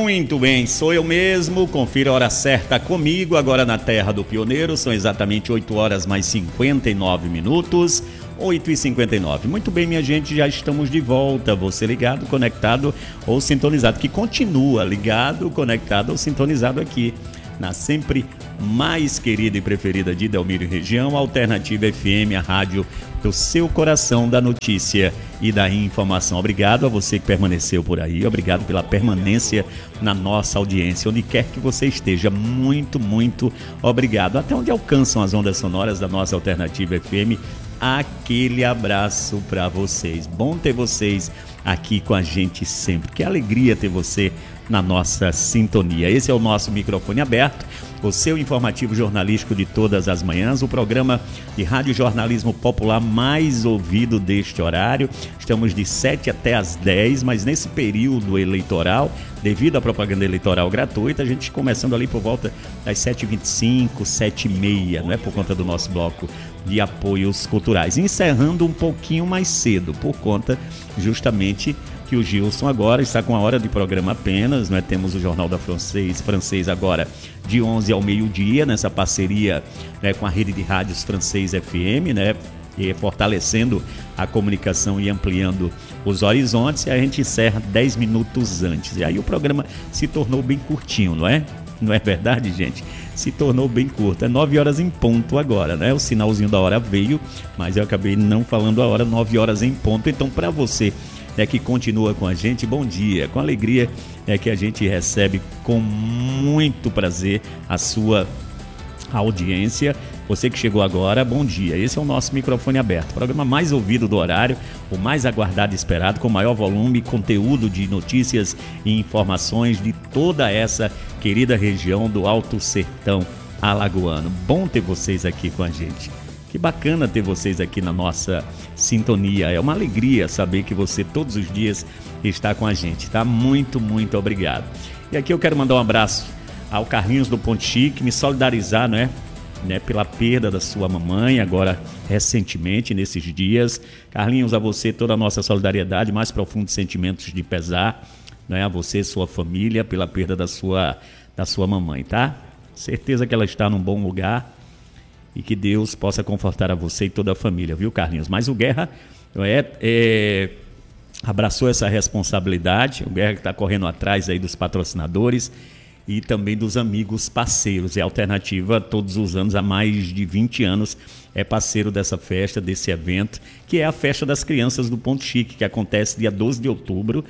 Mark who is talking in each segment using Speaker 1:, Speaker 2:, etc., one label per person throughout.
Speaker 1: Muito bem, sou eu mesmo, confira a hora certa comigo, agora na Terra do Pioneiro, são exatamente 8 horas mais 59 minutos, 8h59. Muito bem, minha gente, já estamos de volta, você ligado, conectado ou sintonizado, que continua ligado, conectado ou sintonizado aqui, na sempre mais querida e preferida de Delmiro e região, Alternativa FM, a rádio do seu coração, da notícia e da informação. Obrigado a você que permaneceu por aí, obrigado pela permanência na nossa audiência, onde quer que você esteja, muito, muito obrigado. Até onde alcançam as ondas sonoras da nossa Alternativa FM, aquele abraço para vocês. Bom ter vocês aqui com a gente sempre, que alegria ter você na nossa sintonia. Esse é o nosso microfone aberto, o seu informativo jornalístico de todas as manhãs, o programa de rádio jornalismo popular mais ouvido deste horário. Estamos de 7 até as 10, mas nesse período eleitoral, devido à propaganda eleitoral gratuita, a gente começando ali por volta das 7h25, 7h30, não é, por conta do nosso bloco de apoios culturais. Encerrando um pouquinho mais cedo, por conta justamente que o Gilson agora está com a hora de programa apenas, né? Temos o Jornal da Francês agora de 11 ao meio-dia, nessa parceria, né, com a rede de rádios Francês FM, né? E fortalecendo a comunicação e ampliando os horizontes, e a gente encerra 10 minutos antes. E aí o programa se tornou bem curtinho, não é? Não é verdade, gente? Se tornou bem curto. É 9 horas em ponto agora, né? O sinalzinho da hora veio, mas eu acabei não falando a hora, 9 horas em ponto. Então, para você que continua com a gente, bom dia, com alegria que a gente recebe com muito prazer a sua audiência. Você que chegou agora, bom dia. Esse é o nosso microfone aberto, o programa mais ouvido do horário, o mais aguardado e esperado, com maior volume, conteúdo de notícias e informações de toda essa querida região do Alto Sertão Alagoano. Bom ter vocês aqui com a gente. Que bacana ter vocês aqui na nossa sintonia. É uma alegria saber que você todos os dias está com a gente, tá? Muito, muito obrigado. E aqui eu quero mandar um abraço ao Carlinhos do Ponte Chique, me solidarizar, né, pela perda da sua mamãe, agora recentemente, nesses dias. Carlinhos, a você toda a nossa solidariedade, mais profundos sentimentos de pesar, né, a você e sua família pela perda da sua mamãe, tá? Certeza que ela está num bom lugar. E que Deus possa confortar a você e toda a família, viu, Carlinhos? Mas o Guerra abraçou essa responsabilidade, o Guerra que está correndo atrás aí dos patrocinadores e também dos amigos parceiros. É Alternativa, todos os anos, há mais de 20 anos, é parceiro dessa festa, desse evento, que é a Festa das Crianças do Ponto Chique, que acontece dia 12 de outubro,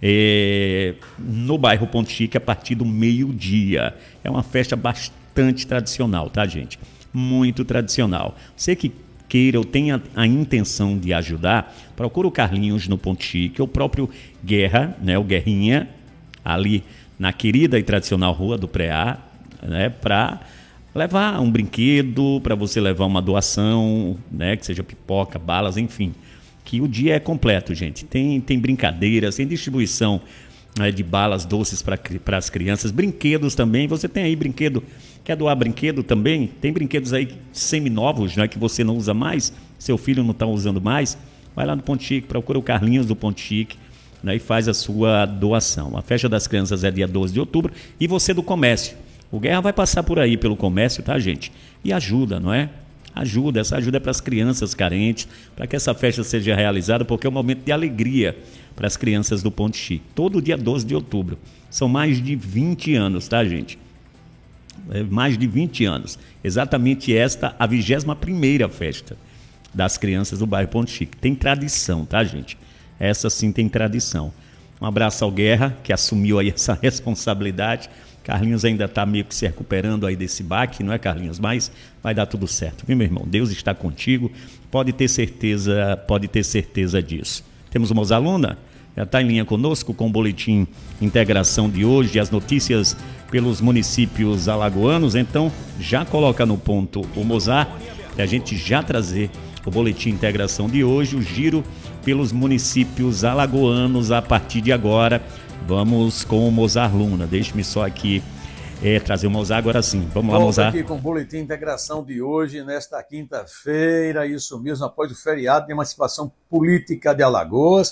Speaker 1: no bairro Ponto Chique, a partir do meio-dia. É uma festa bastante tradicional, tá, gente? Muito tradicional. Você que queira ou tenha a intenção de ajudar, procura o Carlinhos no Ponto Chique, o próprio Guerra, né, o Guerrinha, ali na querida e tradicional Rua do Preá, né, para levar um brinquedo, para você levar uma doação, né, que seja pipoca, balas, enfim. Que o dia é completo, gente. Tem brincadeiras, tem distribuição, né, de balas doces para as crianças, brinquedos também. Você tem aí brinquedo. Quer doar brinquedo também? Tem brinquedos aí seminovos, né, que você não usa mais, seu filho não está usando mais. Vai lá no Ponto Chique, procura o Carlinhos do Ponto Chique, né, e faz a sua doação. A Festa das Crianças é dia 12 de outubro. E você do comércio. O Guerra vai passar por aí pelo comércio, tá, gente? E ajuda, não é? Ajuda, essa ajuda é para as crianças carentes, para que essa festa seja realizada, porque é um momento de alegria para as crianças do Ponto Chique. Todo dia 12 de outubro. São mais de 20 anos, tá, gente? Mais de 20 anos. Exatamente esta, a 21ª festa das crianças do bairro Ponto Chique. Tem tradição, tá, gente? Essa sim tem tradição. Um abraço ao Guerra, que assumiu aí essa responsabilidade. Carlinhos ainda está meio que se recuperando aí desse baque, não é, Carlinhos? Mas vai dar tudo certo, viu, meu irmão? Deus está contigo, pode ter certeza disso. Temos uma aluna, já está em linha conosco com o boletim Integração de hoje, as notícias pelos municípios alagoanos. Então, já coloca no ponto o Mozart, para a gente já trazer o boletim Integração de hoje, o giro pelos municípios alagoanos a partir de agora. Vamos com o Mozart Luna. Deixe-me só aqui trazer o Mozart agora sim. Vamos lá, Mozart.
Speaker 2: Aqui com o boletim Integração de hoje, nesta quinta-feira, isso mesmo, após o feriado de emancipação política de Alagoas.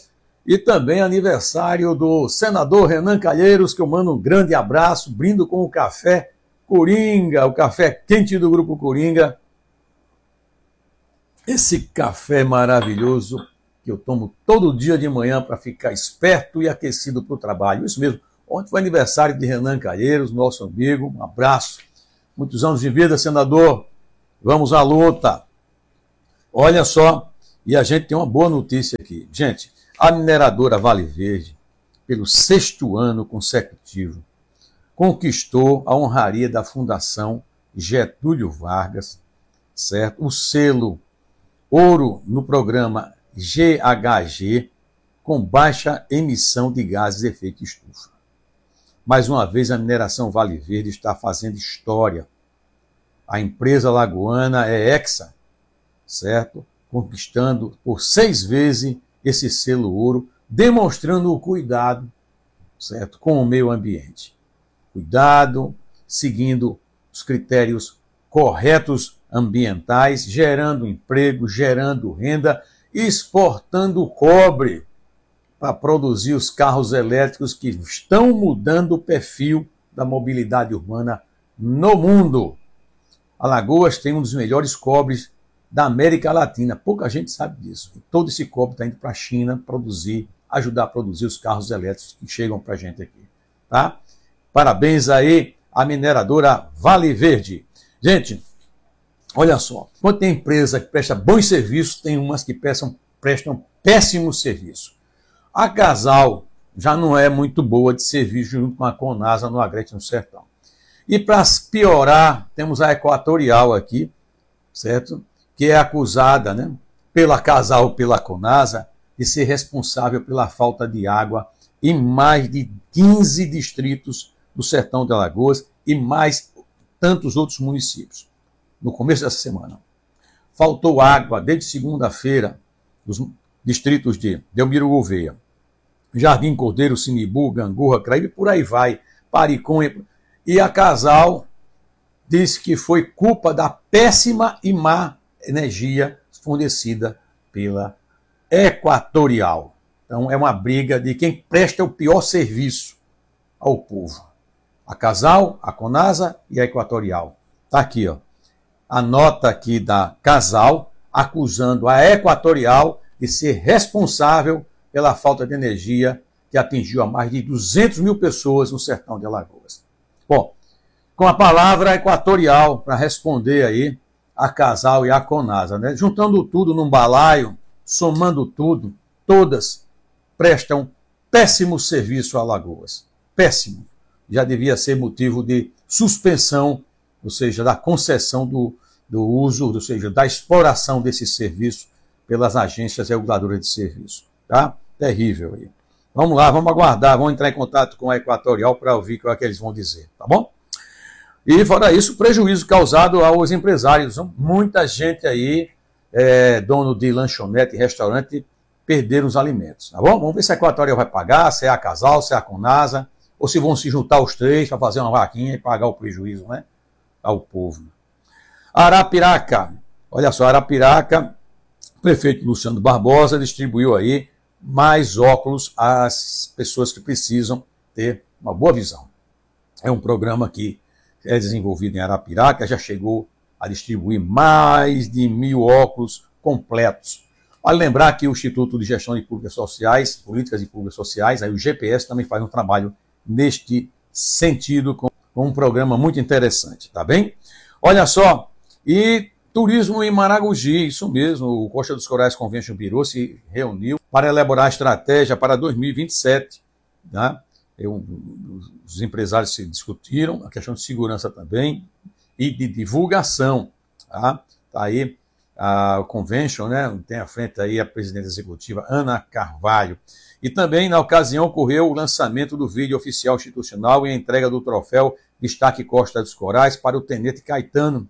Speaker 2: E também aniversário do senador Renan Calheiros, que eu mando um grande abraço, brindo com o café Coringa, o café quente do Grupo Coringa. Esse café maravilhoso que eu tomo todo dia de manhã para ficar esperto e aquecido para o trabalho. Isso mesmo. Ontem foi aniversário de Renan Calheiros, nosso amigo. Um abraço. Muitos anos de vida, senador. Vamos à luta. Olha só, e a gente tem uma boa notícia aqui. Gente, a mineradora Vale Verde, pelo 6º ano consecutivo, conquistou a honraria da Fundação Getúlio Vargas, certo? O selo Ouro no programa GHG, com baixa emissão de gases de efeito estufa. Mais uma vez, a mineração Vale Verde está fazendo história. A empresa lagoana é Hexa, certo? Conquistando por 6 vezes esse selo ouro, demonstrando o cuidado, certo? Com o meio ambiente. Cuidado, seguindo os critérios corretos ambientais, gerando emprego, gerando renda, exportando cobre para produzir os carros elétricos que estão mudando o perfil da mobilidade urbana no mundo. Alagoas tem um dos melhores cobres da América Latina. Pouca gente sabe disso. Todo esse cobre está indo para a China produzir, ajudar a produzir os carros elétricos que chegam para a gente aqui. Tá? Parabéns aí à mineradora Vale Verde. Gente, olha só. Quando tem empresa que presta bons serviços, tem umas que prestam péssimos serviços. A Casal já não é muito boa de serviço junto com a Conasa no Agreste no Sertão. E para piorar, temos a Equatorial aqui, certo? Que é acusada, né, pela Casal, pela Conasa, de ser responsável pela falta de água em mais de 15 distritos do Sertão de Alagoas e mais tantos outros municípios. No começo dessa semana, faltou água desde segunda-feira nos distritos de Delmiro Gouveia, Jardim Cordeiro, Sinibu, Gangorra, Craíba, por aí vai, Pariconha. E a Casal disse que foi culpa da péssima e má energia fornecida pela Equatorial. Então é uma briga de quem presta o pior serviço ao povo. A Casal, a Conasa e a Equatorial. Está aqui, ó, a nota aqui da Casal acusando a Equatorial de ser responsável pela falta de energia que atingiu a mais de 200 mil pessoas no Sertão de Alagoas. Bom, com a palavra Equatorial para responder aí a Casal e a Conasa, né? Juntando tudo num balaio, somando tudo, todas prestam péssimo serviço a Alagoas. Péssimo. Já devia ser motivo de suspensão, ou seja, da concessão do uso, ou seja, da exploração desse serviço pelas agências reguladoras de serviço. Tá? Terrível aí. Vamos lá, vamos aguardar, vamos entrar em contato com a Equatorial para ouvir o que eles vão dizer, tá bom? E fora isso, o prejuízo causado aos empresários. Muita gente aí, dono de lanchonete e restaurante, perderam os alimentos, tá bom? Vamos ver se a Equatorial vai pagar, se é a Casal, se é a Conasa, ou se vão se juntar os três para fazer uma vaquinha e pagar o prejuízo, né, ao povo. Arapiraca, olha só, Arapiraca, o prefeito Luciano Barbosa distribuiu aí mais óculos às pessoas que precisam ter uma boa visão. É um programa que é desenvolvido em Arapiraca, já chegou a distribuir mais de 1.000 óculos completos. Vale lembrar que o Instituto de Gestão de Políticas Sociais, Políticas e Públicas Sociais, aí o GPS também faz um trabalho neste sentido, com um programa muito interessante, tá bem? Olha só, e turismo em Maragogi, isso mesmo, o Costa dos Corais Convention Bureau se reuniu para elaborar a estratégia para 2027, tá? Os empresários se discutiram, a questão de segurança também, e de divulgação, tá? Tá aí a Convention, né? Tem à frente aí a presidente executiva Ana Carvalho. E também, na ocasião, ocorreu o lançamento do vídeo oficial institucional e a entrega do troféu Destaque Costa dos Corais para o Tenente Caetano.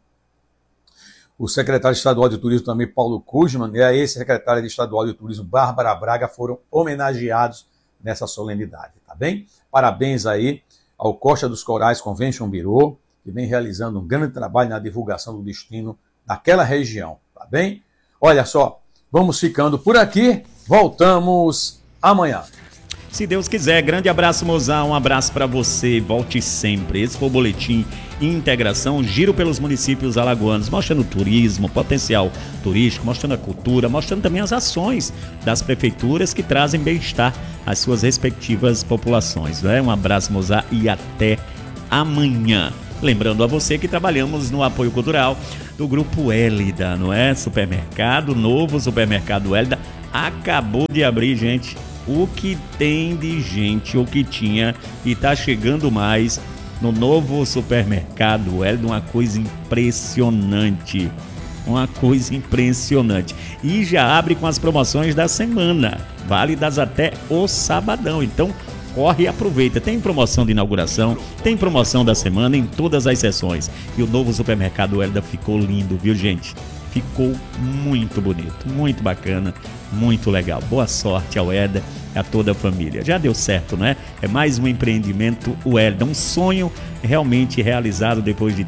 Speaker 2: O secretário estadual de turismo também, Paulo Kujman, e a ex-secretária estadual de turismo, Bárbara Braga, foram homenageados nessa solenidade, tá bem? Parabéns aí ao Costa dos Corais Convention Bureau, que vem realizando um grande trabalho na divulgação do destino daquela região, tá bem? Olha só, vamos ficando por aqui, voltamos amanhã.
Speaker 1: Se Deus quiser. Grande abraço, mozão. Um abraço para você. Volte sempre. Esse foi o Boletim Integração, giro pelos municípios alagoanos, mostrando o turismo, potencial turístico, mostrando a cultura, mostrando também as ações das prefeituras que trazem bem-estar às suas respectivas populações. Né? Um abraço, mozão, e até amanhã. Lembrando a você que trabalhamos no apoio cultural do Grupo Hélida, não é? Supermercado, novo Supermercado Hélida, acabou de abrir, gente. O que tem de gente, o que tinha e tá chegando mais no novo Supermercado Hélida, uma coisa impressionante. Uma coisa impressionante. E já abre com as promoções da semana, válidas até o sabadão. Então, corre e aproveita. Tem promoção de inauguração, tem promoção da semana em todas as sessões. E o novo Supermercado Hélida ficou lindo, viu, gente? Ficou muito bonito, muito bacana, muito legal. Boa sorte ao Hélida, a toda a família. Já deu certo, né? É mais um empreendimento, o Hélida, um sonho realmente realizado depois de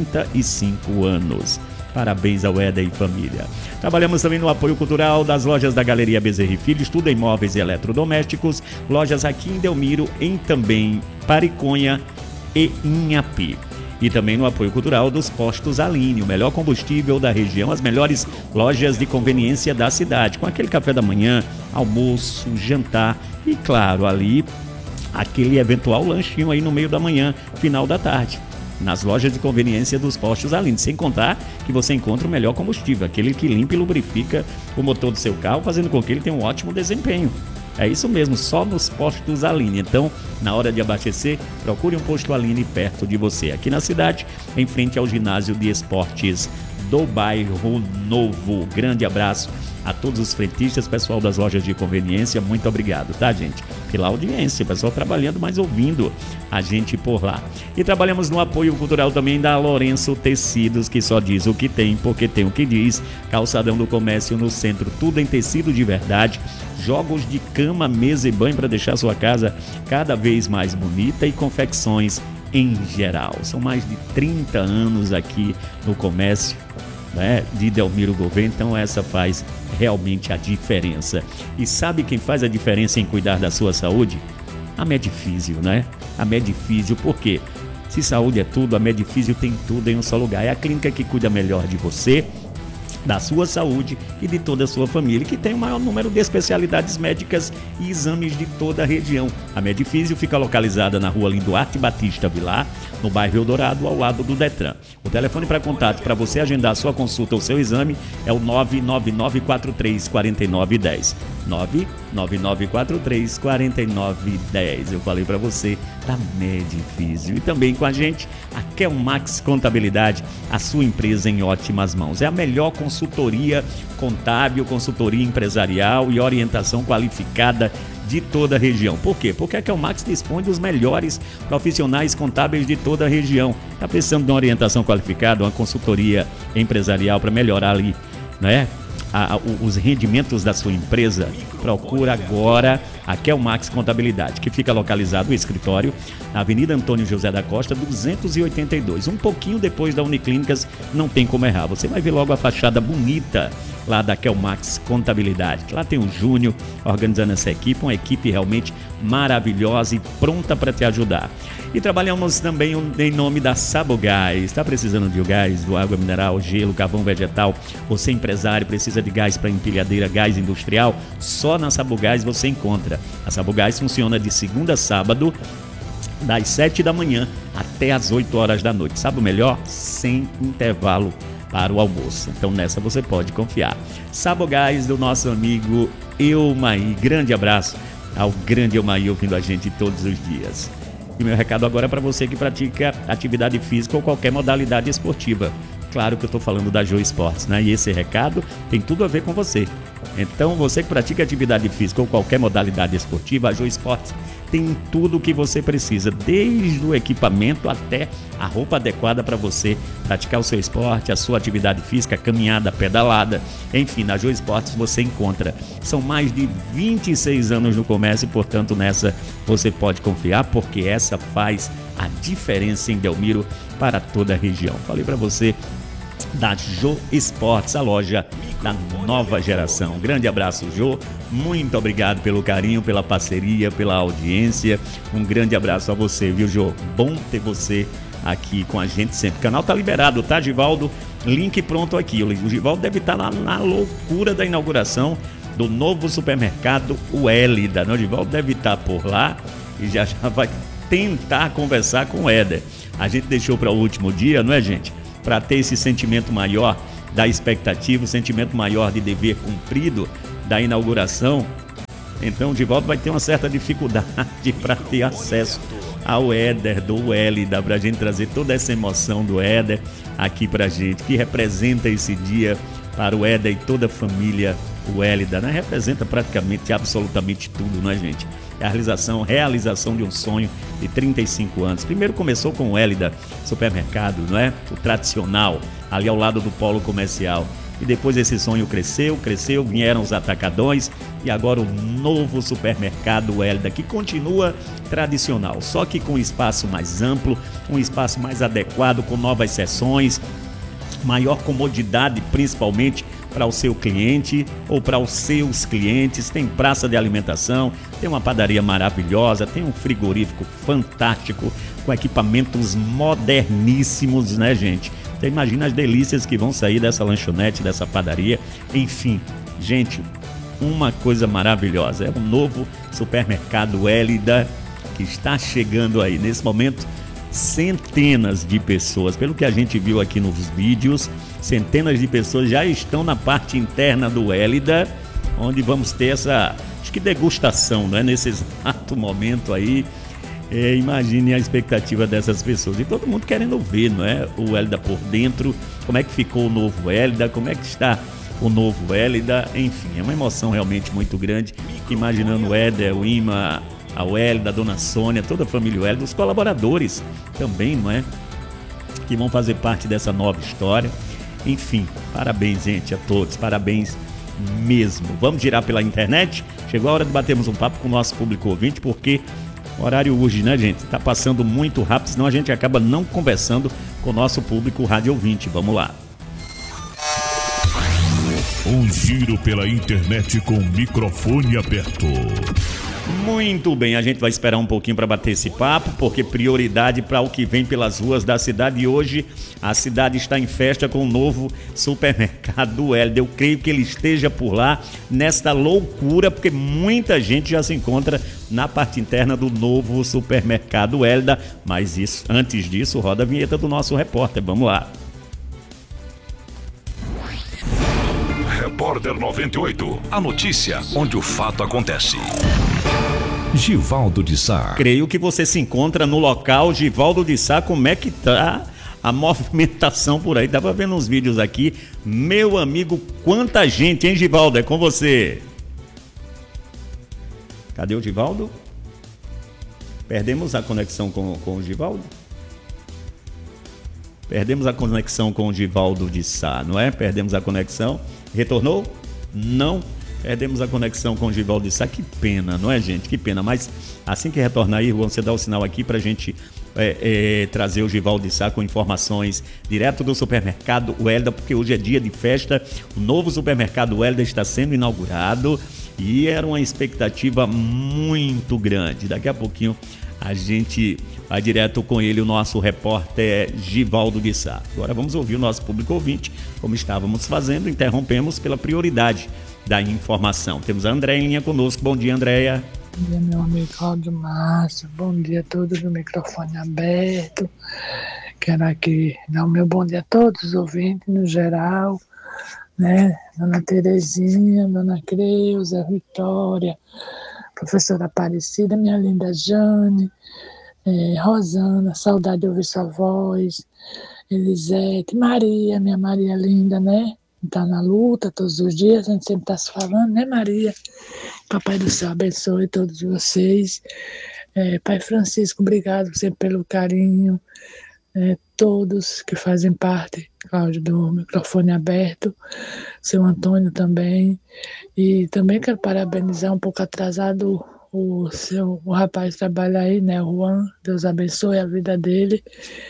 Speaker 1: 35 anos. Parabéns ao Hélida e família. Trabalhamos também no apoio cultural das lojas da Galeria Bezerra e Filhos, tudo em móveis e eletrodomésticos, lojas aqui em Delmiro, em também Pariconha e Inhapi. E também no apoio cultural dos postos Aline, o melhor combustível da região, as melhores lojas de conveniência da cidade, com aquele café da manhã, almoço, jantar e, claro, ali aquele eventual lanchinho aí no meio da manhã, final da tarde. Nas lojas de conveniência dos postos Aline, sem contar que você encontra o melhor combustível, aquele que limpa e lubrifica o motor do seu carro, fazendo com que ele tenha um ótimo desempenho. É isso mesmo, só nos postos Aline. Então, na hora de abastecer, procure um posto Aline perto de você. Aqui na cidade, em frente ao ginásio de esportes do bairro Novo. Grande abraço a todos os frentistas, pessoal das lojas de conveniência. Muito obrigado, tá, gente? Pela audiência, pessoal trabalhando, mas ouvindo a gente por lá. E trabalhamos no apoio cultural também da Lourenço Tecidos, que só diz o que tem, porque tem o que diz. Calçadão do Comércio no centro, tudo em tecido de verdade. Jogos de cama, mesa e banho para deixar sua casa cada vez mais bonita e confecções em geral. São mais de 30 anos aqui no comércio, né, de Delmiro Gouveia, então essa faz realmente a diferença. E sabe quem faz a diferença em cuidar da sua saúde? A Medifísio, né? A Medifísio, por quê? Se saúde é tudo, a Medifísio tem tudo em um só lugar. É a clínica que cuida melhor de você, da sua saúde e de toda a sua família, que tem o maior número de especialidades médicas e exames de toda a região. A Medifísio fica localizada na rua Linduarte Batista Vilar, no bairro Eldorado, ao lado do Detran. O telefone para contato para você agendar a sua consulta ou seu exame é o 999434910. 999434910. Eu falei para você da Medifísio. E também com a gente, a Kelmax Contabilidade, a sua empresa em ótimas mãos. É a melhor consultoria contábil, consultoria empresarial e orientação qualificada de toda a região. Por quê? Porque a Kelmax dispõe dos melhores profissionais contábeis de toda a região. Está precisando de uma orientação qualificada, uma consultoria empresarial para melhorar ali, né, os rendimentos da sua empresa? Procura agora a Kelmax Contabilidade, que fica localizado o escritório na Avenida Antônio José da Costa, 282. Um pouquinho depois da Uniclínicas, não tem como errar. Você vai ver logo a fachada bonita lá da Kelmax Contabilidade. Lá tem o Júnior organizando essa equipe, uma equipe realmente maravilhosa e pronta para te ajudar. E trabalhamos também em nome da Sabogás. Está precisando de gás, do água mineral, gelo, carvão vegetal? Você, empresário, precisa de gás para empilhadeira, gás industrial? Só na Sabogás você encontra. A Sabogás funciona de segunda a sábado, das 7 da manhã até as 8 horas da noite. Sabe o melhor? Sem intervalo para o almoço. Então nessa você pode confiar. Sabogás, do nosso amigo Eumaí. Grande abraço ao grande Eumaí ouvindo a gente todos os dias. E meu recado agora é para você que pratica atividade física ou qualquer modalidade esportiva. Claro que eu estou falando da Joe Esportes, né? E esse recado tem tudo a ver com você. Então, você que pratica atividade física ou qualquer modalidade esportiva, a Joe Esportes tem tudo o que você precisa, desde o equipamento até a roupa adequada para você praticar o seu esporte, a sua atividade física, caminhada, pedalada. Enfim, na Joe Esportes você encontra. São mais de 26 anos no comércio e, portanto, nessa você pode confiar, porque essa faz a diferença em Delmiro para toda a região. Falei para você da Jô Esportes, a loja da nova geração. Grande abraço, Jô. Muito obrigado pelo carinho, pela parceria, pela audiência. Um grande abraço a você, viu, Jô? Bom ter você aqui com a gente sempre. O canal tá liberado, tá, Givaldo? Link pronto aqui. O Givaldo deve estar lá na loucura da inauguração do novo supermercado Wélida. O Givaldo deve estar por lá e já vai tentar conversar com o Éder. A gente deixou para o último dia, não é, gente? Para ter esse sentimento maior da expectativa, o sentimento maior de dever cumprido da inauguração. Então o Givaldo vai ter uma certa dificuldade para ter acesso ao Éder do Wélida, para a gente trazer toda essa emoção do Éder aqui para a gente, que representa esse dia para o Éder e toda a família Wélida, né? Representa praticamente absolutamente tudo, não é, gente? É a realização de um sonho de 35 anos. Primeiro começou com o Wélida Supermercado, não é? O tradicional, ali ao lado do polo comercial. E depois esse sonho cresceu, vieram os atacadões e agora o novo supermercado Wélida, que continua tradicional, só que com um espaço mais amplo, um espaço mais adequado, com novas seções, maior comodidade principalmente para o seu cliente ou para os seus clientes. Tem praça de alimentação, tem uma padaria maravilhosa, tem um frigorífico fantástico com equipamentos moderníssimos, né, gente? Você imagina as delícias que vão sair dessa lanchonete, dessa padaria. Enfim, gente, uma coisa maravilhosa. É um novo supermercado Wélida que está chegando aí. Nesse momento, centenas de pessoas, pelo que a gente viu aqui nos vídeos, centenas de pessoas já estão na parte interna do Wélida, onde vamos ter essa, acho que degustação, não é? Nesse exato momento aí. Imagine a expectativa dessas pessoas e todo mundo querendo ver, não é? O Wélida por dentro, como é que ficou o novo Wélida, como é que está o novo Wélida, enfim, é uma emoção realmente muito grande, imaginando o Éder, o Ima, a Wélida, a Dona Sônia, toda a família Wélida, os colaboradores também, não é? Que vão fazer parte dessa nova história. Enfim, parabéns, gente, a todos, parabéns mesmo. Vamos girar pela internet? Chegou a hora de batermos um papo com o nosso público ouvinte, porque o horário urge, né, gente? Tá passando muito rápido, senão a gente acaba não conversando com o nosso público rádio ouvinte. Vamos lá.
Speaker 3: Um giro pela internet com o microfone aberto.
Speaker 1: Muito bem, a gente vai esperar um pouquinho para bater esse papo, porque prioridade para o que vem pelas ruas da cidade. E hoje a cidade está em festa com o novo supermercado Wélida. Eu creio que ele esteja por lá nesta loucura, porque muita gente já se encontra na parte interna do novo supermercado Wélida. Mas isso, antes disso, roda a vinheta do nosso repórter. Vamos lá.
Speaker 3: Repórter 98, a notícia onde o fato acontece.
Speaker 4: Givaldo de Sá.
Speaker 1: Creio que você se encontra no local, Givaldo de Sá. Como é que tá a movimentação por aí? Tava vendo uns vídeos aqui. Meu amigo, quanta gente, hein, Givaldo? É com você. Cadê o Givaldo? Perdemos a conexão com o Givaldo? Perdemos a conexão com o Givaldo de Sá, não é? Perdemos a conexão. Retornou? Não. Perdemos a conexão com o Givaldo de Sá. Que pena, não é, gente? Que pena. Mas assim que retornar aí, você dá o sinal aqui pra gente trazer o Givaldo de Sá com informações direto do supermercado Wélida, porque hoje é dia de festa. O novo supermercado Wélida está sendo inaugurado e era uma expectativa muito grande. Daqui a pouquinho a gente vai direto com ele, o nosso repórter Givaldo de Sá. Agora vamos ouvir o nosso público ouvinte, como estávamos fazendo, interrompemos pela prioridade da informação. Temos a Andréia em linha conosco. Bom dia, Andréia.
Speaker 5: Bom dia, meu amigo Cláudio Márcio. Bom dia a todos no microfone aberto. Quero aqui dar o meu bom dia a todos os ouvintes, no geral, né? Dona Terezinha, Dona Creuza, Vitória, professora Aparecida, minha linda Jane, Rosana, saudade de ouvir sua voz, Elisete, Maria, minha Maria linda, né? Está na luta todos os dias, a gente sempre está se falando, né, Maria? Papai do céu abençoe todos vocês. Pai Francisco, obrigado sempre pelo carinho. Todos que fazem parte, Cláudio, do microfone aberto, seu Antônio também. E também quero parabenizar um pouco atrasado o rapaz que trabalha aí, né, o Juan. Deus abençoe a vida dele.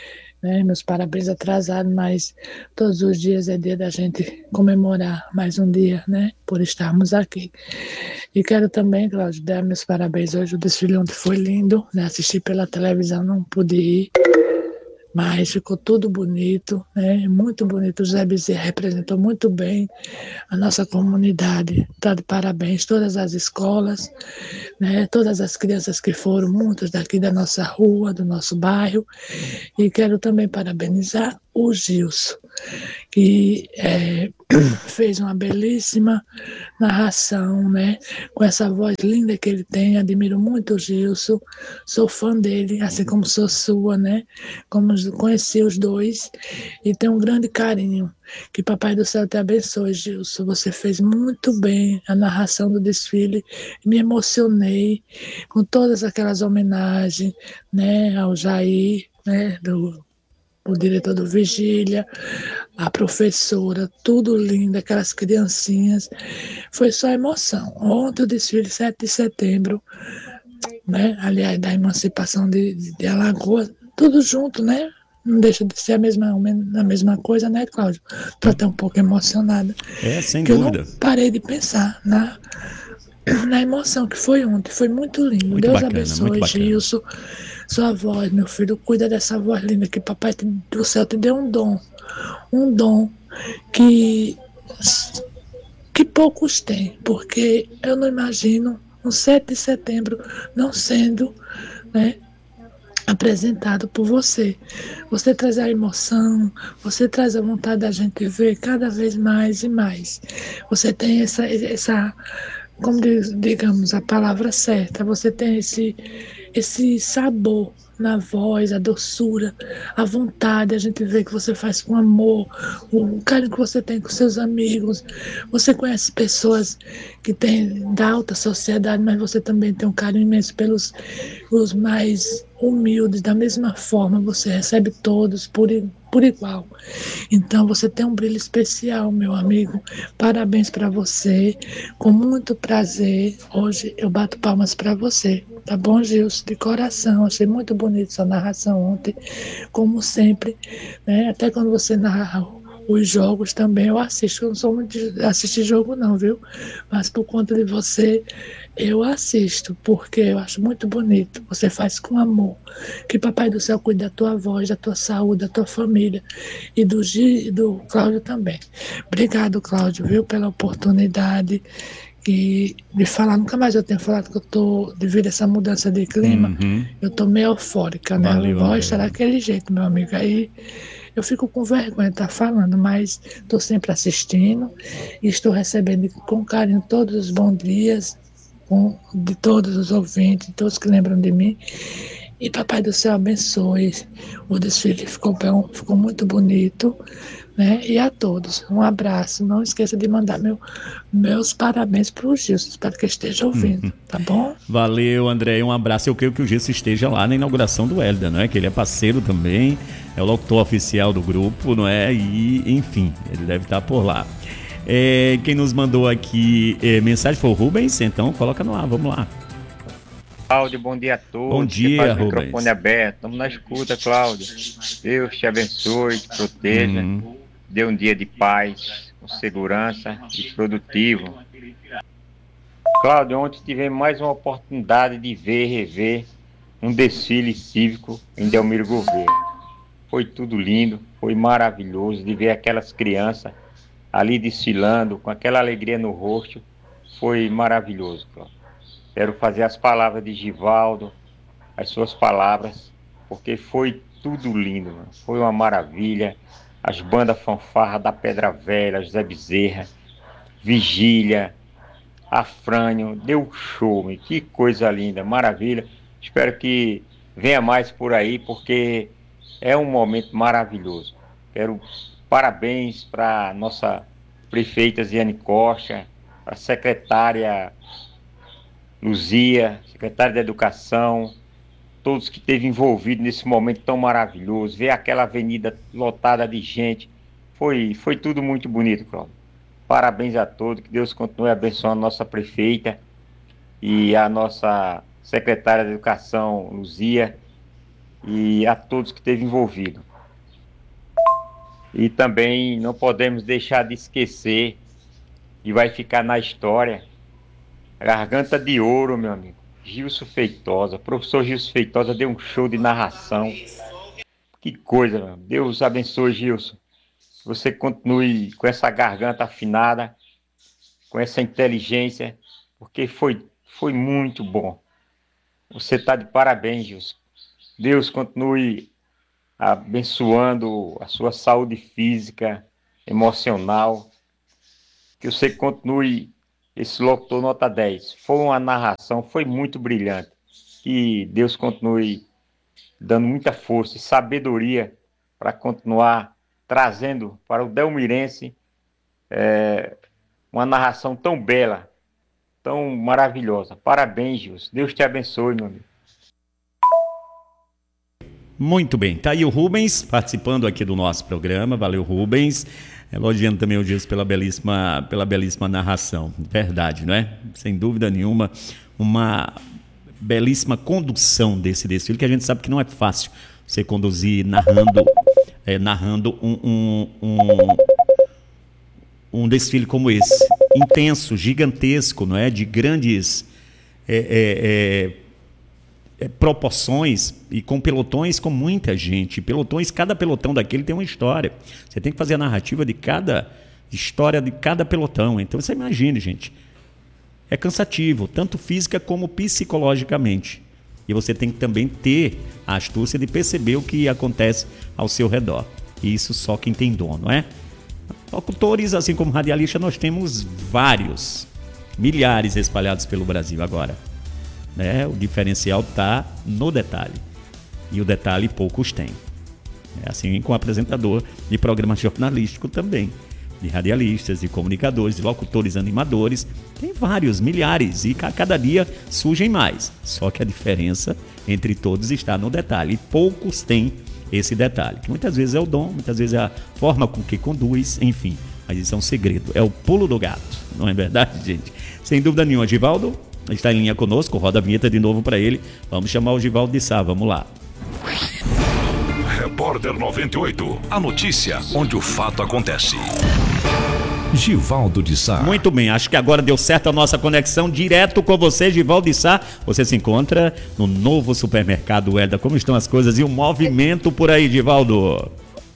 Speaker 5: né? Meus parabéns atrasados, mas todos os dias é dia da gente comemorar mais um dia, né? Por estarmos aqui. E quero também, Cláudio, dar meus parabéns hoje. O desfile ontem foi lindo, né? Assisti pela televisão, não pude ir, mas ficou tudo bonito, né? Muito bonito. O José Bezerra representou muito bem a nossa comunidade. Está de parabéns, todas as escolas, né? Todas as crianças que foram, muitas daqui da nossa rua, do nosso bairro. E quero também parabenizar o Gilson, que fez uma belíssima narração, né? Com essa voz linda que ele tem. Admiro muito o Gilson, sou fã dele, assim como sou sua, né? Como conheci os dois e tenho um grande carinho. Que Papai do Céu te abençoe, Gilson. Você fez muito bem a narração do desfile. Me emocionei com todas aquelas homenagens, né? Ao Jair, né? O diretor do Vigília, a professora, tudo lindo, aquelas criancinhas. Foi só emoção. Ontem o desfile 7 de setembro, né? Aliás, da emancipação de Alagoas, tudo junto, né? Não deixa de ser a mesma coisa, né, Cláudio? Estou até um pouco emocionada.
Speaker 1: Sem
Speaker 5: que
Speaker 1: dúvida.
Speaker 5: Eu não parei de pensar na emoção que foi ontem. Foi muito lindo.
Speaker 1: Muito
Speaker 5: Deus
Speaker 1: bacana,
Speaker 5: abençoe,
Speaker 1: muito bacana.
Speaker 5: Gilson. Sua voz, meu filho, cuida dessa voz linda que Papai do Céu te deu um dom que poucos têm, porque eu não imagino um 7 de setembro não sendo, né, apresentado por você. Você traz a emoção, você traz a vontade da gente ver cada vez mais e mais. Você tem essa como digamos a palavra certa, você tem esse sabor na voz, a doçura, a vontade, a gente vê que você faz com amor, o carinho que você tem com seus amigos. Você conhece pessoas que têm da alta sociedade, mas você também tem um carinho imenso pelos os mais humildes. Da mesma forma, você recebe todos por igual. Então você tem um brilho especial, meu amigo. Parabéns para você. Com muito prazer, hoje eu bato palmas para você. Tá bom, Gilson? De coração. Achei muito bonito sua narração ontem. Como sempre, né? Até quando você narra os jogos também eu assisto. Eu não sou muito de assistir jogo não, viu? Mas por conta de você, eu assisto, porque eu acho muito bonito. Você faz com amor. Que Papai do Céu cuide da tua voz, da tua saúde, da tua família. E do Cláudio também. Obrigado, Cláudio, viu, pela oportunidade de falar. Nunca mais eu tenho falado que eu tô, devido a essa mudança de clima, eu tô meio eufórica, né?
Speaker 1: Valeu,
Speaker 5: A voz
Speaker 1: André.
Speaker 5: está daquele jeito, meu amigo. Aí eu fico com vergonha de estar falando, mas estou sempre assistindo e estou recebendo com carinho todos os bons dias de todos os ouvintes, de todos que lembram de mim. E Papai do Céu abençoe. O desfile ficou muito bonito, né? E a todos, um abraço. Não esqueça de mandar meus parabéns para o Gilson. Espero que esteja ouvindo, tá bom?
Speaker 1: Valeu, André. Um abraço. Eu creio que o Gilson esteja lá na inauguração do Hélida, não é? Que ele é parceiro também, é o locutor oficial do grupo, não é? E, enfim, ele deve estar por lá. Quem nos mandou aqui mensagem foi o Rubens, então coloca no ar, vamos lá.
Speaker 6: Cláudio, bom dia a todos.
Speaker 1: Bom dia, Rubens.
Speaker 6: Microfone aberto. Estamos na escuta, Cláudio. Deus te abençoe, te proteja. Dê um dia de paz, com segurança e produtivo. Cláudio, ontem tivemos mais uma oportunidade de ver e rever um desfile cívico em Delmiro Gouveia. Foi tudo lindo, foi maravilhoso de ver aquelas crianças ali desfilando com aquela alegria no rosto. Foi maravilhoso, Cláudio. Quero fazer as palavras de Givaldo, as suas palavras, porque foi tudo lindo, mano. Foi uma maravilha. As bandas fanfarra da Pedra Velha, José Bezerra, Vigília, Afrânio, deu show, mano. Que coisa linda, maravilha. Espero que venha mais por aí, porque é um momento maravilhoso. Quero parabéns para nossa prefeita Ziane Costa, para a secretária Luzia, secretária da Educação, todos que esteve envolvidos nesse momento tão maravilhoso, ver aquela avenida lotada de gente, foi tudo muito bonito, Cláudio. Parabéns a todos, que Deus continue abençoando a nossa prefeita e a nossa secretária da Educação, Luzia, e a todos que esteve envolvido. E também não podemos deixar de esquecer, e vai ficar na história, a Garganta de Ouro, meu amigo, Gilson Feitosa. O professor Gilson Feitosa deu um show de narração. Que coisa, meu. Deus abençoe, Gilson. Você continue com essa garganta afinada, com essa inteligência, porque foi muito bom. Você está de parabéns, Gilson. Deus continue abençoando a sua saúde física, emocional. Que você continue esse locutor nota 10. Foi uma narração, foi muito brilhante. Que Deus continue dando muita força e sabedoria para continuar trazendo para o delmirense uma narração tão bela, tão maravilhosa. Parabéns, Gilson. Deus te abençoe, meu amigo.
Speaker 1: Muito bem, tá aí o Rubens participando aqui do nosso programa. Valeu, Rubens. Elogiando também o Gilson pela belíssima narração. Verdade, não é? Sem dúvida nenhuma, uma belíssima condução desse desfile, que a gente sabe que não é fácil você conduzir narrando um desfile como esse, intenso, gigantesco, não é? De grandes proporções e com pelotões com muita gente. Pelotões, cada pelotão daquele tem uma história. Você tem que fazer a narrativa de cada história de cada pelotão. Então você imagine, gente, é cansativo, tanto física como psicologicamente. E você tem que também ter a astúcia de perceber o que acontece ao seu redor. E isso só quem tem dom, não é? Locutores, assim como radialistas, nós temos vários, milhares espalhados pelo Brasil agora. O diferencial está no detalhe. E o detalhe poucos têm. É assim com o apresentador de programa jornalístico também. De radialistas, de comunicadores, de locutores, animadores. Tem vários, milhares. E a cada dia surgem mais. Só que a diferença entre todos está no detalhe. E poucos têm esse detalhe. Que muitas vezes é o dom, muitas vezes é a forma com que conduz, enfim. Mas isso é um segredo. É o pulo do gato. Não é verdade, gente? Sem dúvida nenhuma, Givaldo está em linha conosco, roda a vinheta de novo para ele. Vamos chamar o Givaldo de Sá, vamos lá.
Speaker 4: Repórter 98, a notícia onde o fato acontece. Givaldo de Sá.
Speaker 1: Muito bem, acho que agora deu certo a nossa conexão direto com você, Givaldo de Sá. Você se encontra no novo supermercado Hélida. Como estão as coisas e o movimento por aí, Givaldo?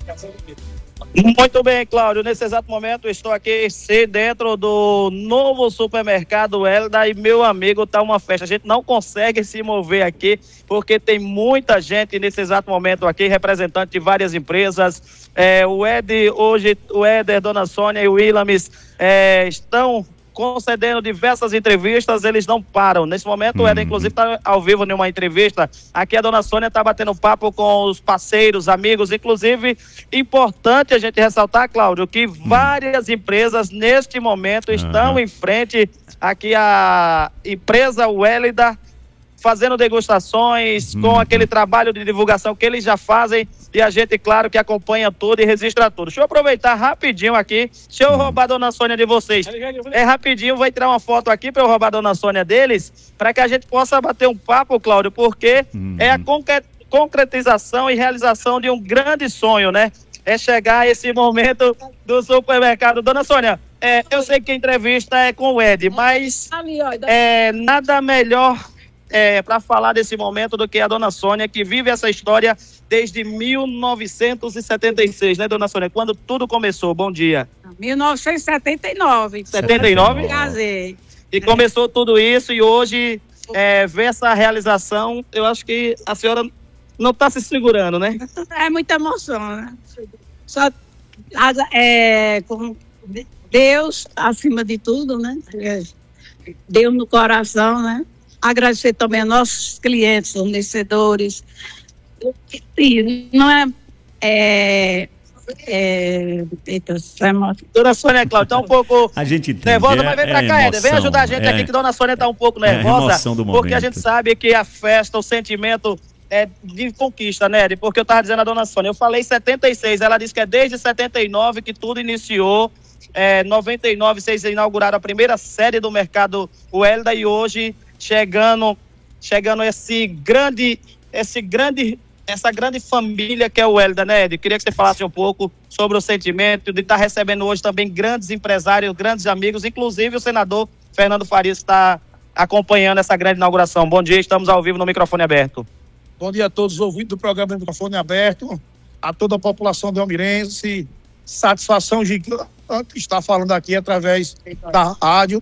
Speaker 7: Muito bem, Cláudio. Nesse exato momento estou aqui dentro do novo supermercado Hélida e, meu amigo, tá uma festa. A gente não consegue se mover aqui porque tem muita gente nesse exato momento aqui, representante de várias empresas. O Éder, Dona Sônia e o Willames estão concedendo diversas entrevistas, eles não param. Nesse momento, o Éder, inclusive, está ao vivo em uma entrevista. Aqui a Dona Sônia está batendo papo com os parceiros, amigos. Inclusive, importante a gente ressaltar, Cláudio, que várias empresas, neste momento, estão em frente aqui à empresa Hélida, fazendo degustações, com aquele trabalho de divulgação que eles já fazem, e a gente, claro, que acompanha tudo e registra tudo. Deixa eu aproveitar rapidinho aqui, deixa eu roubar a Dona Sônia de vocês. Rapidinho, vai tirar uma foto aqui para eu roubar a Dona Sônia deles, para que a gente possa bater um papo, Cláudio, porque é a concretização e realização de um grande sonho, né? É chegar a esse momento do supermercado. Dona Sônia, eu sei que a entrevista é com o Ed, mas nada melhor para falar desse momento do que a Dona Sônia, que vive essa história desde 1976, né, Dona Sônia? Quando tudo começou. Bom dia.
Speaker 8: 1979.
Speaker 7: 79?
Speaker 8: Casei.
Speaker 7: E começou tudo isso e hoje ver essa realização, eu acho que a senhora não está se segurando, né?
Speaker 8: É muita emoção, né? Só com Deus acima de tudo, né? Deus no coração, né? Agradecer também a nossos clientes, fornecedores. E não
Speaker 7: Dona Sônia, Cláudio, tá um pouco
Speaker 1: a gente
Speaker 7: nervosa, mas vem pra cá, Éder. Vem ajudar a gente aqui, que Dona Sônia tá um pouco nervosa, porque a gente sabe que a festa, o sentimento é de conquista, né, Éder? Porque eu tava dizendo a Dona Sônia, eu falei 76, ela disse que é desde 79 que tudo iniciou. 99 vocês inauguraram a primeira série do mercado Hélida e hoje chegando esse grande essa grande família que é o Hélida, né, Ed? Queria que você falasse um pouco sobre o sentimento de estar recebendo hoje também grandes empresários, grandes amigos, inclusive o senador Fernando Farias está acompanhando essa grande inauguração. Bom dia, estamos ao vivo no microfone aberto.
Speaker 9: Bom dia a todos os ouvintes do programa Microfone Aberto, a toda a população de Almirense. Satisfação gigante estar falando aqui através da rádio.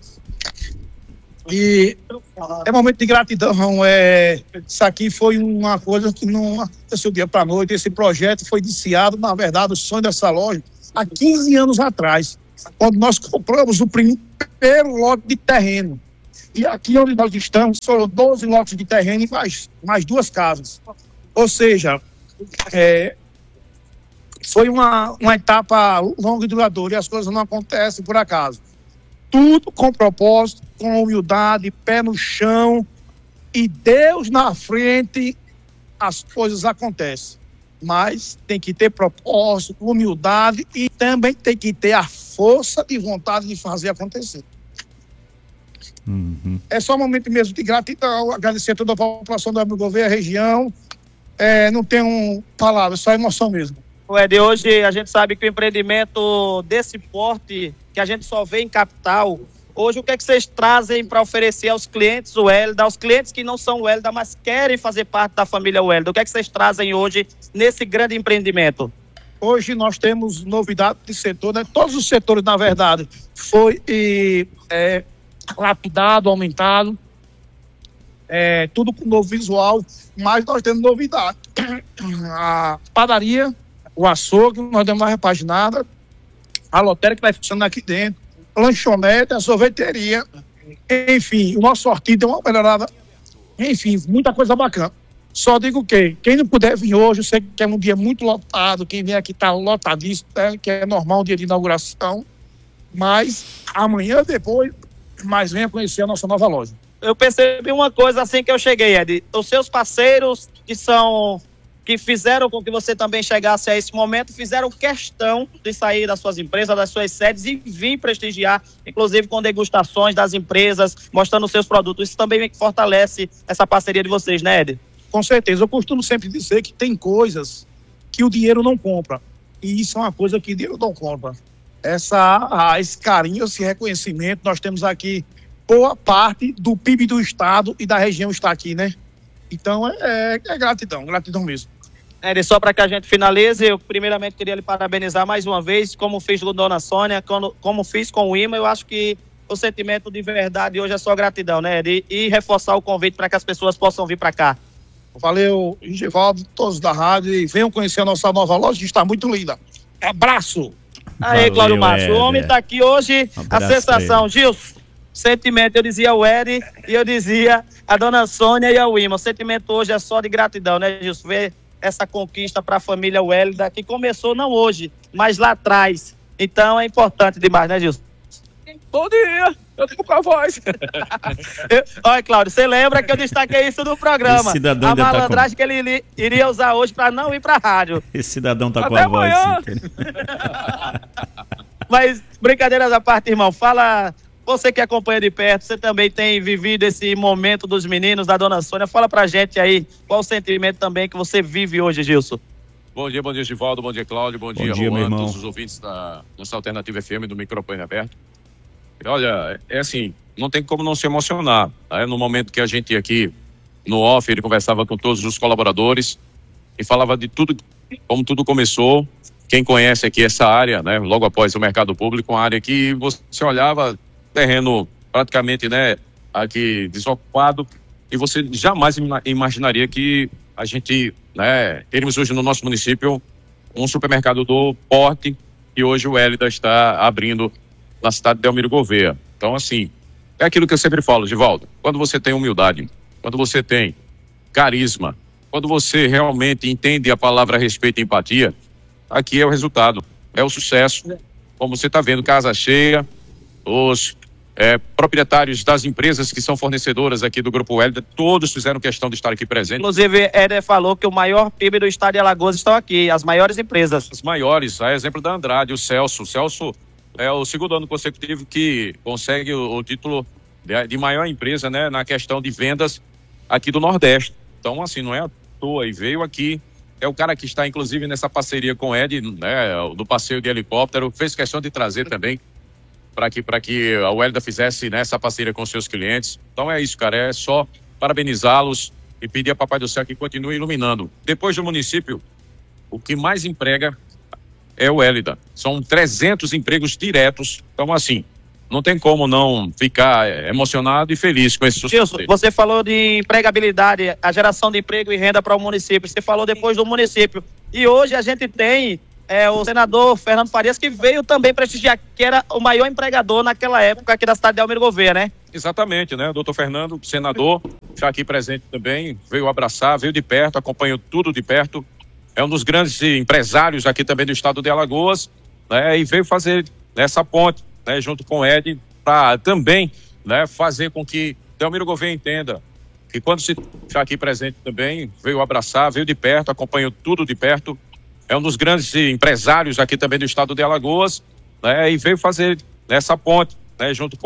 Speaker 9: E é momento de gratidão. Isso aqui foi uma coisa que não aconteceu do dia para a noite. Esse projeto foi iniciado, na verdade, o sonho dessa loja, há 15 anos atrás, quando nós compramos o primeiro lote de terreno. E aqui onde nós estamos, foram 12 lotes de terreno e mais 2 casas. Ou seja, foi uma etapa longa e duradoura, e as coisas não acontecem por acaso. Tudo com propósito, com humildade, pé no chão e Deus na frente, as coisas acontecem. Mas tem que ter propósito, humildade e também tem que ter a força de vontade de fazer acontecer.
Speaker 1: Uhum.
Speaker 9: É só um momento mesmo de gratidão, agradecer a toda a população do Gouveia, região. Não tenho palavras, só emoção mesmo.
Speaker 7: Ed, hoje a gente sabe que o empreendimento desse porte, que a gente só vê em capital, hoje o que é que vocês trazem para oferecer aos clientes o Hélida, aos clientes que não são o Hélida, mas querem fazer parte da família Hélida? O que é que vocês trazem hoje nesse grande empreendimento?
Speaker 9: Hoje nós temos novidade de setor, né? Todos os setores, na verdade, foi lapidado, aumentado, tudo com novo visual, mas nós temos novidade. A padaria, o açougue, nós demos uma repaginada, a lotérica que vai funcionando aqui dentro, a lanchonete, a sorveteria, enfim, o nosso sortido deu uma melhorada, enfim, muita coisa bacana. Só digo que quem não puder vir hoje, eu sei que é um dia muito lotado, quem vem aqui está lotadíssimo, que é normal um dia de inauguração, mas amanhã depois, mas venha conhecer a nossa nova loja.
Speaker 7: Eu percebi uma coisa assim que eu cheguei, Ed, os seus parceiros que fizeram com que você também chegasse a esse momento, fizeram questão de sair das suas empresas, das suas sedes e vir prestigiar, inclusive com degustações das empresas, mostrando os seus produtos. Isso também fortalece essa parceria de vocês, né, Ed?
Speaker 9: Com certeza. Eu costumo sempre dizer que tem coisas que o dinheiro não compra. E isso é uma coisa que o dinheiro não compra. Esse carinho, esse reconhecimento, nós temos aqui boa parte do PIB do estado e da região está aqui, né? Então é gratidão mesmo.
Speaker 7: Ed, só para que a gente finalize, eu primeiramente queria lhe parabenizar mais uma vez, como fiz com Dona Sônia, como fiz com o IMA. Eu acho que o sentimento de verdade hoje é só gratidão, né, Ed? E reforçar o convite para que as pessoas possam vir para cá.
Speaker 9: Valeu, Givaldo, todos da rádio, e venham conhecer a nossa nova loja, que está muito linda. Abraço!
Speaker 7: Aí, Cláudio Márcio, o homem está aqui hoje, a sensação, Gilson, sentimento, eu dizia o Ed e eu dizia a Dona Sônia e a Wilma. O sentimento hoje é só de gratidão, né, Gilson? Ver essa conquista para a família Hélida, que começou não hoje, mas lá atrás. Então é importante demais, né, Gilson?
Speaker 9: Bom dia! Eu tô com a voz.
Speaker 7: Olha, Cláudio, você lembra que eu destaquei isso no programa? A malandragem que ele iria usar hoje para não ir para a rádio.
Speaker 1: Esse cidadão tá com a voz.
Speaker 7: Mas, brincadeiras à parte, irmão, fala... Você que acompanha de perto, você também tem vivido esse momento dos meninos, da Dona Sônia. Fala pra gente aí, qual o sentimento também que você vive hoje, Gilson?
Speaker 10: Bom dia, Givaldo, bom dia, Cláudio, bom dia, Juan, todos os ouvintes da nossa Alternativa FM do Microfone Aberto. Olha, é assim, não tem como não se emocionar. Né? No momento que a gente aqui, no off, ele conversava com todos os colaboradores e falava de tudo, como tudo começou. Quem conhece aqui essa área, né, logo após o mercado público, uma área que você olhava... terreno praticamente, né, aqui desocupado, e você jamais imaginaria que a gente, né, teríamos hoje no nosso município um supermercado do porte que hoje o Hélida está abrindo na cidade de Delmiro Gouveia. Então, assim, é aquilo que eu sempre falo, Givaldo, quando você tem humildade, quando você tem carisma, quando você realmente entende a palavra respeito e empatia, aqui é o resultado, é o sucesso. Como você está vendo, casa cheia, os proprietários das empresas que são fornecedoras aqui do Grupo Hélida, todos fizeram questão de estar aqui presentes.
Speaker 7: Inclusive, Éder falou que o maior PIB do estado de Alagoas estão aqui, as maiores empresas.
Speaker 10: As maiores, a exemplo da Andrade, o Celso. O Celso é o segundo ano consecutivo que consegue o título de maior empresa, né, na questão de vendas aqui do Nordeste. Então, assim, não é à toa, e veio aqui é o cara que está, inclusive, nessa parceria com o Ed, né, do passeio de helicóptero, fez questão de trazer também para que a Welda fizesse, né, essa parceria com seus clientes. Então é isso, cara, é só parabenizá-los e pedir a Papai do Céu que continue iluminando. Depois do município, o que mais emprega é o Hélida. São 300 empregos diretos. Então, assim, não tem como não ficar emocionado e feliz com esse sucesso.
Speaker 7: Gilson, você falou de empregabilidade, a geração de emprego e renda para o município. Você falou depois do município. E hoje a gente tem o senador Fernando Farias, que veio também prestigiar, que era o maior empregador naquela época aqui da cidade de Almiro Gouveia, né?
Speaker 10: Exatamente, né? O doutor Fernando, senador, já aqui presente também, veio abraçar, veio de perto, acompanhou tudo de perto. É um dos grandes empresários aqui também do estado de Alagoas, né? E veio fazer essa ponte, né, junto com o Ed, para também, né, fazer com que Almiro Gouveia entenda que quando se já aqui presente também, veio abraçar, veio de perto, acompanhou tudo de perto. É um dos grandes empresários aqui também do estado de Alagoas, né? E veio fazer essa ponte, né, junto com